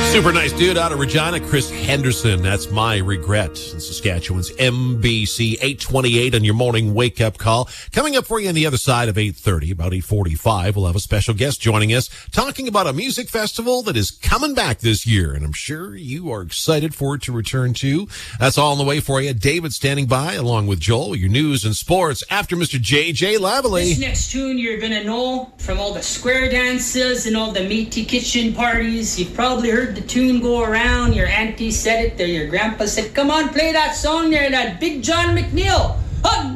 Super nice dude out of Regina, Chris Henderson. That's My Regret in Saskatchewan's MBC 828 on your morning wake-up call. Coming up for you on the other side of 8:30, about 8:45, we'll have a special guest joining us talking about a music festival that is coming back this year, and I'm sure you are excited for it to return to. That's all on the way for you. David standing by along with Joel, your news and sports after Mr. JJ Lavalley. This next tune you're going to know from all the square dances and all the meaty kitchen parties. You've probably heard the tune go around. Your auntie said it, or your grandpa said, come on, play that song there, that Big John McNeil. Hug